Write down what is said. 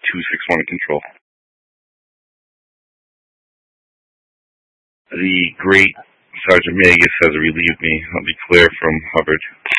261 control. The great Sergeant Magus has relieved me. I'll be clear from Hubbard.